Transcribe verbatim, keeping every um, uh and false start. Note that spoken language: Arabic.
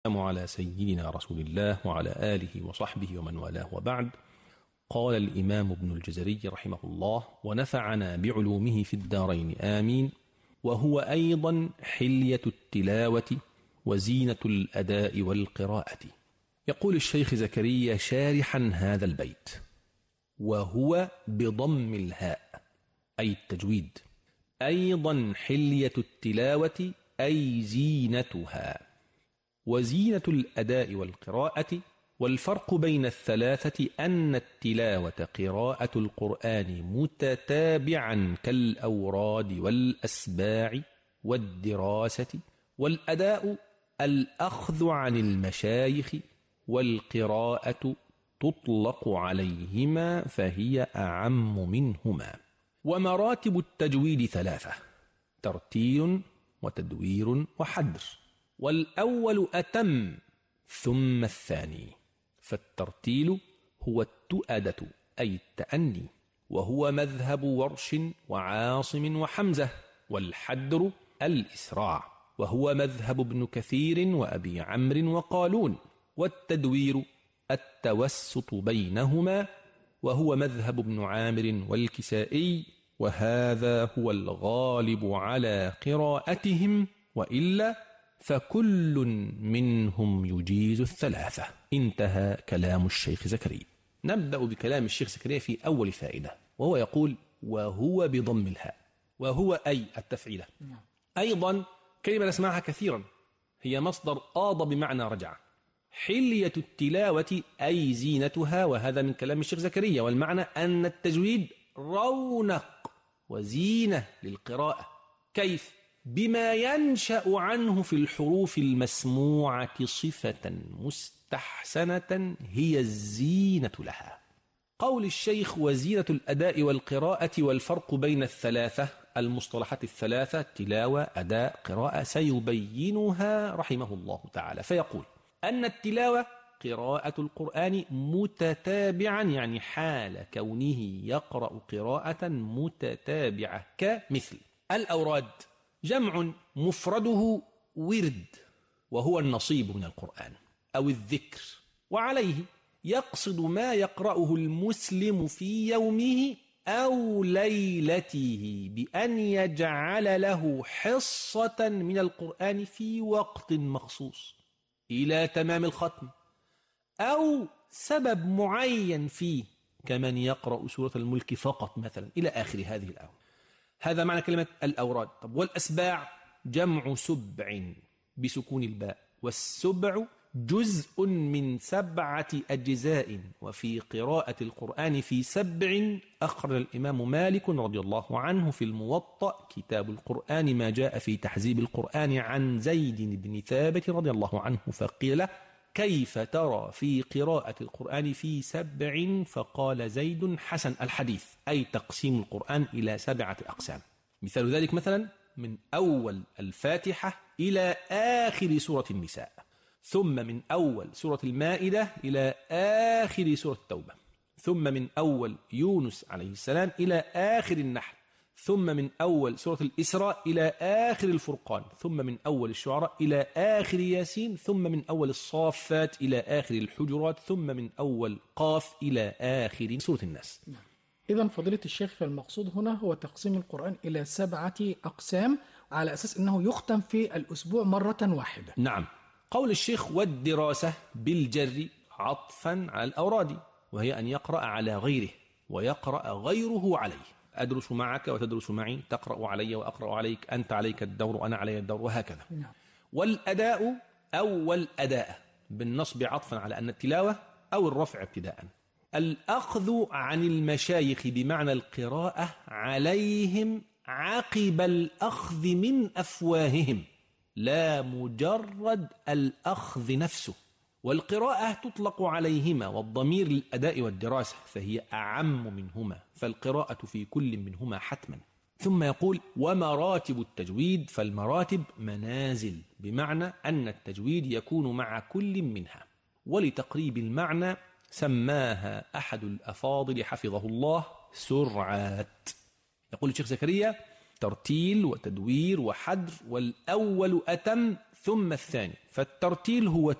على سيدنا رسول الله وعلى آله وصحبه ومن والاه وبعد. قال الإمام ابن الجزري رحمه الله ونفعنا بعلومه في الدارين آمين. وهو أيضا حلية التلاوة وزينة الأداء والقراءة. يقول الشيخ زكريا شارحا هذا البيت: وهو بضم الهاء أي التجويد، أيضا حلية التلاوة أي زينتها، وزينة الأداء والقراءة. والفرق بين الثلاثة أن التلاوة قراءة القرآن متتابعا كالأوراد والأسباع والدراسة، والأداء الأخذ عن المشايخ، والقراءة تطلق عليهما فهي أعم منهما. ومراتب التجويد ثلاثة: ترتيل وتدوير وحدر، والأول أتم ثم الثاني. فالترتيل هو التؤدة أي التأني، وهو مذهب ورش وعاصم وحمزة. والحدر الإسراع، وهو مذهب ابن كثير وأبي عمرو وقالون. والتدوير التوسط بينهما، وهو مذهب ابن عامر والكسائي، وهذا هو الغالب على قراءتهم، وإلا فكل منهم يجيز الثلاثة. انتهى كلام الشيخ زكريا. نبدأ بكلام الشيخ زكريا في أول فائدة، وهو يقول: وهو بضم الهاء. وهو أي التفعيلة. أيضا كلمة نسمعها كثيرا، هي مصدر آض بمعنى رجع. حلية التلاوة أي زينتها، وهذا من كلام الشيخ زكريا، والمعنى أن التجويد رونق وزينة للقراءة. كيف؟ بما ينشأ عنه في الحروف المسموعة صفة مستحسنة هي الزينة لها. قول الشيخ: وزينة الأداء والقراءة. والفرق بين الثلاثة المصطلحات الثلاثة تلاوة أداء قراءة سيبينها رحمه الله تعالى، فيقول أن التلاوة قراءة القرآن متتابعا، يعني حال كونه يقرأ قراءة متتابعة، كمثل الأوراد، جمع مفرده ورد، وهو النصيب من القرآن أو الذكر، وعليه يقصد ما يقرأه المسلم في يومه أو ليلته بأن يجعل له حصة من القرآن في وقت مخصوص إلى تمام الختم، أو سبب معين فيه، كمن يقرأ سورة الملك فقط مثلا، إلى آخر هذه الآية. هذا معنى كلمة الأوراد. طب والأسباع جمع سبع بسكون الباء، والسبع جزء من سبعة أجزاء. وفي قراءة القرآن في سبع أخرج الإمام مالك رضي الله عنه في الموطأ كتاب القرآن ما جاء في تحزيب القرآن عن زيد بن ثابت رضي الله عنه، فقيل له: كيف ترى في قراءة القرآن في سبع؟ فقال زيد: حسن الحديث، أي تقسيم القرآن إلى سبعة أقسام. مثال ذلك مثلا من أول الفاتحة إلى آخر سورة النساء، ثم من أول سورة المائدة إلى آخر سورة التوبة، ثم من أول يونس عليه السلام إلى آخر النحل، ثم من أول سورة الإسراء إلى آخر الفرقان، ثم من أول الشعراء إلى آخر ياسين، ثم من أول الصافات إلى آخر الحجرات، ثم من أول قاف إلى آخر سورة الناس. إذن فضيلة الشيخ، فالمقصود هنا هو تقسيم القرآن إلى سبعة أقسام على أساس أنه يختم في الأسبوع مرة واحدة. نعم. قول الشيخ: والدراسة بالجر عطفا على الأوراد، وهي أن يقرأ على غيره ويقرأ غيره عليه. أدرس معك وتدرس معي، تقرأ علي وأقرأ عليك، أنت عليك الدور وأنا علي الدور، وهكذا. نعم. والأداء أو الأداء بالنصب عطفا على أن التلاوة، أو الرفع ابتداء. الأخذ عن المشايخ بمعنى القراءة عليهم عقب الأخذ من أفواههم، لا مجرد الأخذ نفسه. والقراءة تطلق عليهما، والضمير للأداء والدراسة، فهي أعم منهما، فالقراءة في كل منهما حتما. ثم يقول: ومراتب التجويد. فالمراتب منازل، بمعنى أن التجويد يكون مع كل منها. ولتقريب المعنى سماها أحد الأفاضل حفظه الله سرعات. يقول الشيخ زكريا: ترتيل وتدوير وحدر، والأول أتم ثم الثاني. فالترتيل هو